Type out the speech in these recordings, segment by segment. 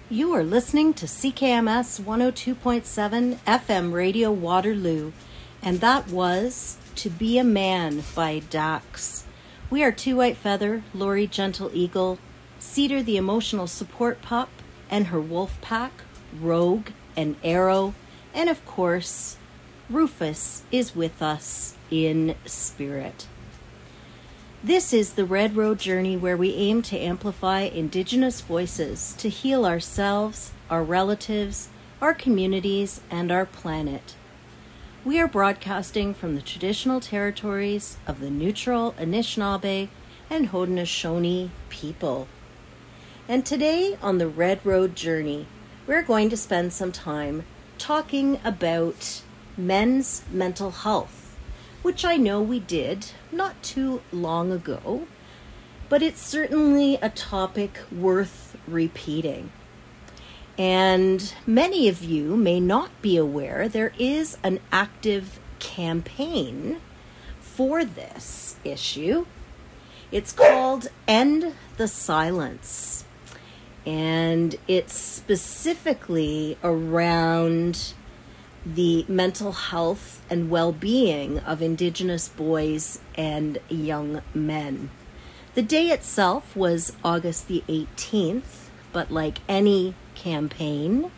You are listening to CKMS 102.7 FM Radio Waterloo, and that was To Be a Man by Dax. We are Two White Feather, Lori Gentle Eagle, Cedar the Emotional Support Pup, and her wolf pack, Rogue and Arrow, and of course, Rufus is with us in spirit. This is the Red Road Journey, where we aim to amplify Indigenous voices to heal ourselves, our relatives, our communities, and our planet. We are broadcasting from the traditional territories of the neutral Anishinaabe and Haudenosaunee people. And today on the Red Road Journey, we're going to spend some time talking about men's mental health, which I know we did not too long ago, but it's certainly a topic worth repeating. And many of you may not be aware there is an active campaign for this issue. It's called End the Silence, and it's specifically around the mental health and well-being of Indigenous boys and young men. The day itself was August the 18th, but like any campaign,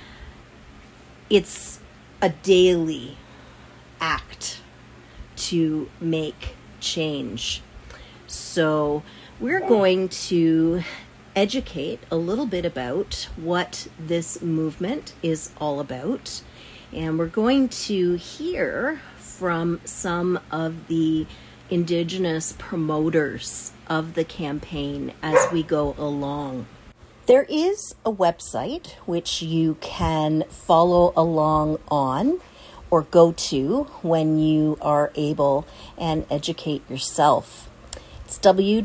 it's a daily act to make change. So we're going to educate a little bit about what this movement is all about. And we're going to hear from some of the Indigenous promoters of the campaign as we go along. There is a website which you can follow along on or go to when you are able and educate yourself. It's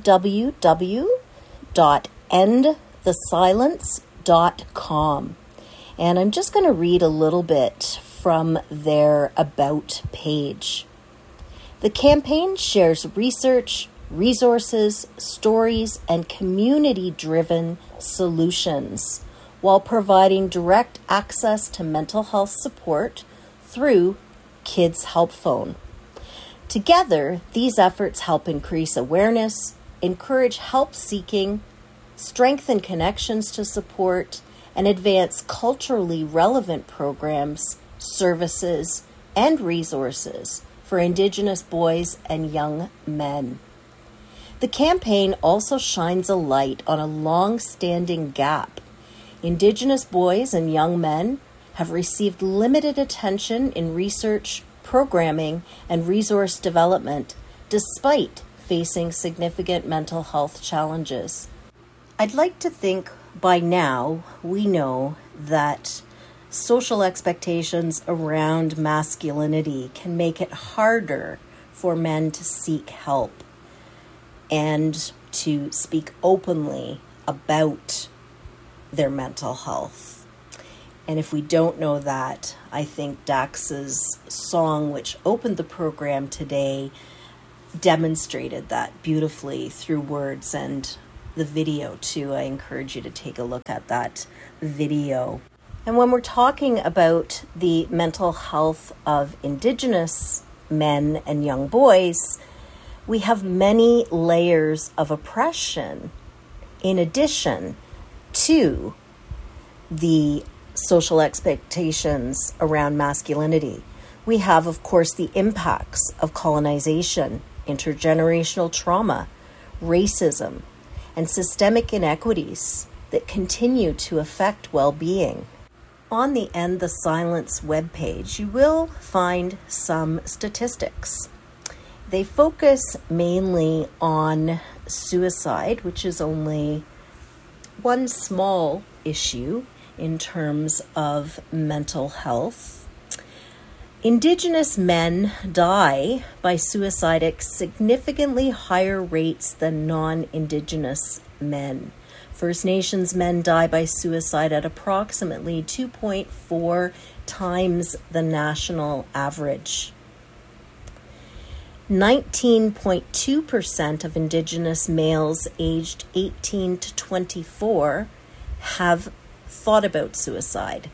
www.endthesilence.com. And I'm just going to read a little bit from their About page. The campaign shares research, resources, stories, and community-driven solutions while providing direct access to mental health support through Kids Help Phone. Together, these efforts help increase awareness, encourage help seeking, strengthen connections to support, and advance culturally relevant programs, services, and resources for Indigenous boys and young men. The campaign also shines a light on a long-standing gap. Indigenous boys and young men have received limited attention in research, programming, and resource development, despite facing significant mental health challenges. I'd like to think by now, we know that social expectations around masculinity can make it harder for men to seek help and to speak openly about their mental health. And if we don't know that, I think Dax's song, which opened the program today, demonstrated that beautifully through words and the video too. I encourage you to take a look at that video. And when we're talking about the mental health of Indigenous men and young boys, we have many layers of oppression in addition to the social expectations around masculinity. We have, of course, the impacts of colonization, intergenerational trauma, racism, and systemic inequities that continue to affect well-being. On the End the Silence webpage, you will find some statistics. They focus mainly on suicide, which is only one small issue in terms of mental health. Indigenous men die by suicide at significantly higher rates than non-Indigenous men. First Nations men die by suicide at approximately 2.4 times the national average. 19.2% of Indigenous males aged 18 to 24 have thought about suicide.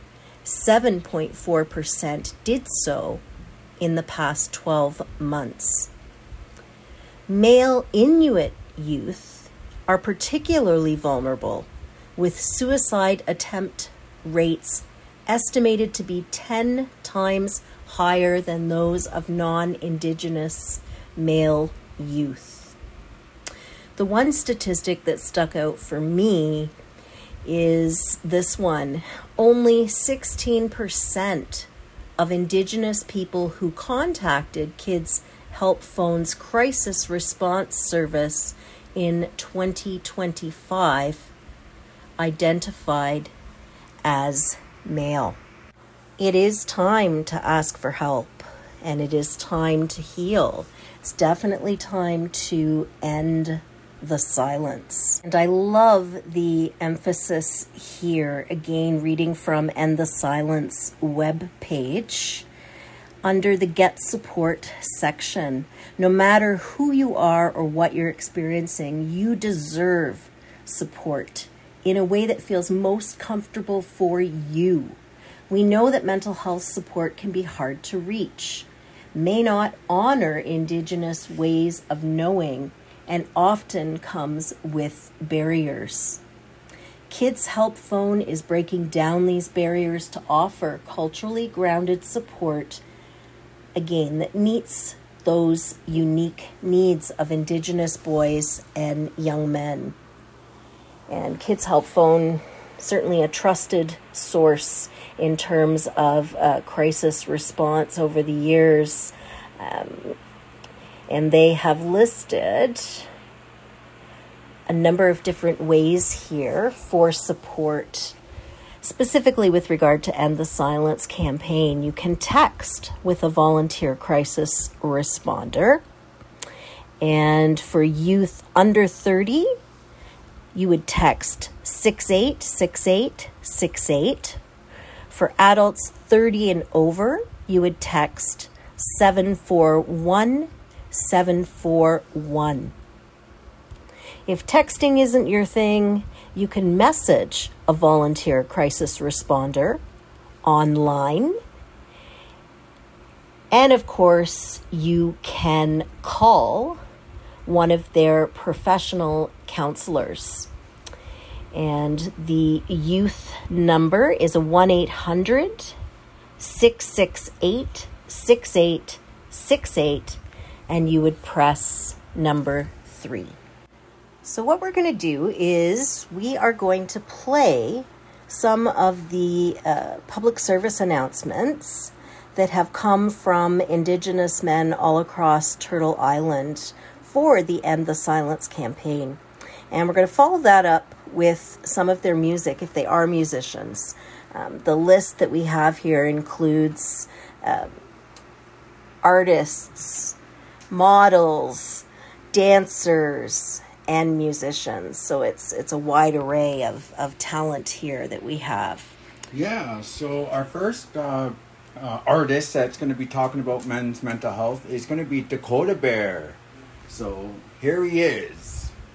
7.4% did so in the past 12 months. Male Inuit youth are particularly vulnerable, with suicide attempt rates estimated to be 10 times higher than those of non-Indigenous male youth. The one statistic that stuck out for me is this one. Only 16% of Indigenous people who contacted Kids Help Phone's crisis response service in 2025 identified as male. It is time to ask for help, and it is time to heal. It's definitely time to end the silence. And I love the emphasis here, again, reading from End the Silence webpage. Under the Get Support section, no matter who you are or what you're experiencing, you deserve support in a way that feels most comfortable for you. We know that mental health support can be hard to reach, may not honor Indigenous ways of knowing, and often comes with barriers. Kids Help Phone is breaking down these barriers to offer culturally grounded support, again, that meets those unique needs of Indigenous boys and young men. And Kids Help Phone, certainly a trusted source in terms of crisis response over the years. And they have listed a number of different ways here for support, specifically with regard to End the Silence campaign. You can text with a volunteer crisis responder. And for youth under 30, you would text 686868. For adults 30 and over, you would text 741-741. If texting isn't your thing, you can message a volunteer crisis responder online. And of course, you can call one of their professional counselors. And the youth number is a 1-800-668-6868, and you would press number 3. So what we're going to do is we are going to play some of the public service announcements that have come from Indigenous men all across Turtle Island for the End the Silence campaign. And we're going to follow that up with some of their music, if they are musicians. The list that we have here includes artists, models, dancers, and musicians. So it's a wide array of talent here that we have. Yeah, so our first artist that's going to be talking about men's mental health is going to be Dakota Bear. So here he is.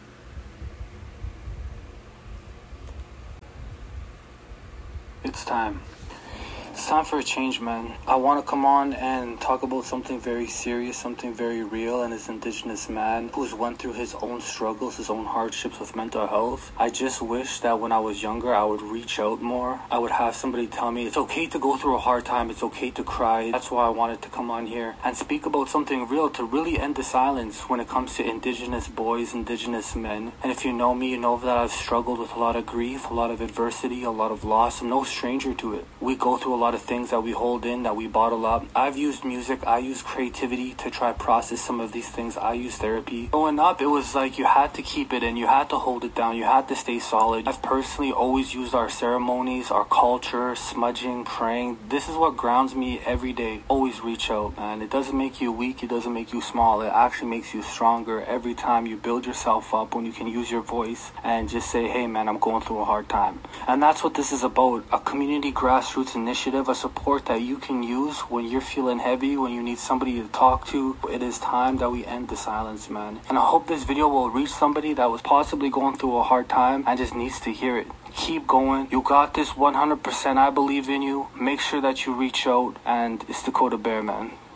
It's time. It's time for a change, man. I want to come on and talk about something very serious, something very real, and as an Indigenous man who's went through his own struggles, his own hardships with mental health. I just wish that when I was younger, I would reach out more. I would have somebody tell me it's okay to go through a hard time, it's okay to cry. That's why I wanted to come on here and speak about something real to really end the silence when it comes to Indigenous boys, Indigenous men. And if you know me, you know that I've struggled with a lot of grief, a lot of adversity, a lot of loss. I'm no stranger to it. We go through a lot of things that we hold in, that we bottle up. I've used music, I use creativity to try process some of these things. I use therapy. Growing up, it was like you had to keep it in, you had to hold it down, you had to stay solid. I've personally always used our ceremonies, our culture, smudging, praying. This is what grounds me every day. Always reach out, man. It doesn't make you weak, it doesn't make you small. It actually makes you stronger every time you build yourself up when you can use your voice and just say, hey man, I'm going through a hard time. And that's what this is about, a community grassroots initiative of a support that you can use when you're feeling heavy, when you need somebody to talk to. It is time that we end the silence, man. And I hope this video will reach somebody that was possibly going through a hard time and just needs to hear it. Keep going. You got this 100%. I believe in you. Make sure that you reach out. And it's Dakota Bear, man.